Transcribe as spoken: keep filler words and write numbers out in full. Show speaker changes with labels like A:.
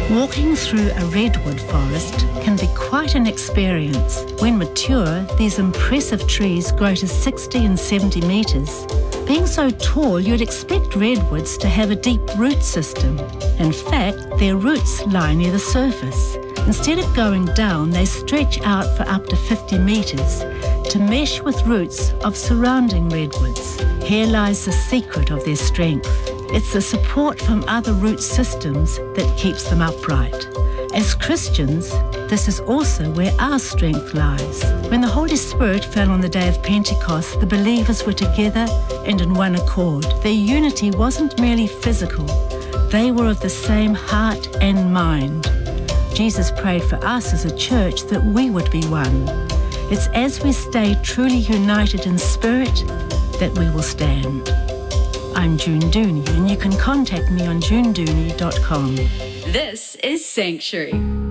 A: Walking through a redwood forest can be quite an experience. When mature, these impressive trees grow to sixty and seventy metres. Being so tall, you'd expect redwoods to have a deep root system. In fact, their roots lie near the surface. Instead of going down, they stretch out for up to fifty metres to mesh with roots of surrounding redwoods. Here lies the secret of their strength. It's the support from other root systems that keeps them upright. As Christians, this is also where our strength lies. When the Holy Spirit fell on the day of Pentecost, the believers were together and in one accord. Their unity wasn't merely physical. They were of the same heart and mind. Jesus prayed for us as a church that we would be one. It's as we stay truly united in spirit that we will stand. I'm June Dooney, and you can contact me on june dooney dot com.
B: This is Sanctuary.